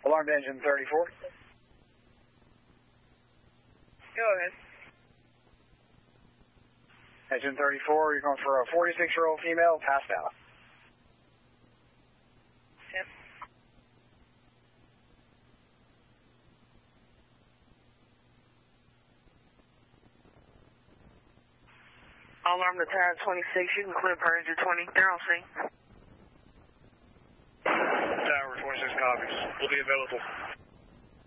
Alarm to engine 34. Go ahead. Engine 34, you're going for a 46-year-old female passed out. Yep. Alarm to Tower 26, you can clear per engine 20. They're on scene. Tower 26 copies. Will be available.